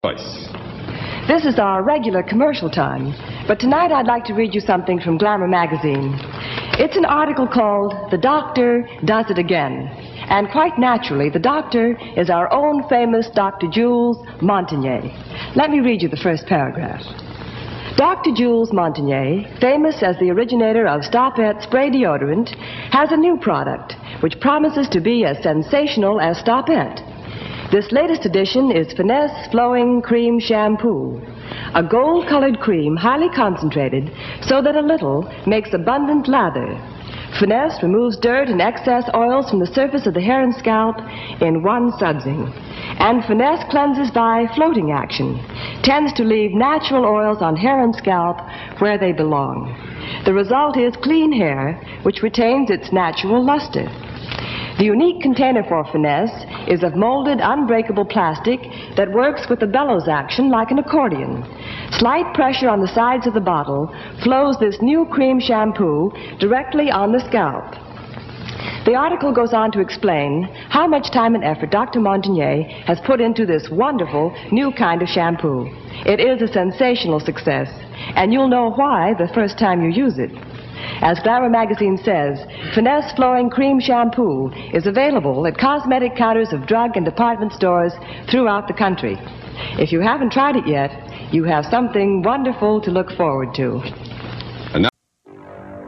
Voice. This is our regular commercial time, but tonight I'd like to read you something from Glamour magazine. It's an article called "The Doctor Does It Again." And quite naturally, the doctor is our own famous Dr. Jules Montagnier. Let me read you the first paragraph. Dr. Jules Montagnier, famous as the originator of Stop-Et spray deodorant, has a new product which promises to be as sensational as Stop-Et. This latest edition is Finesse Flowing Cream Shampoo, a gold-colored cream highly concentrated so that a little makes abundant lather. Finesse removes dirt and excess oils from the surface of the hair and scalp in one sudsing. And Finesse cleanses by floating action, tends to leave natural oils on hair and scalp where they belong. The result is clean hair, which retains its natural luster. The unique container for Finesse is of molded, unbreakable plastic that works with the bellows action like an accordion. Slight pressure on the sides of the bottle flows this new cream shampoo directly on the scalp. The article goes on to explain how much time and effort Dr. Montagnier has put into this wonderful new kind of shampoo. It is a sensational success, and you'll know why the first time you use it. As Glamour magazine says, Finesse Flowing Cream Shampoo is available at cosmetic counters of drug and department stores throughout the country. If you haven't tried it yet, you have something wonderful to look forward to.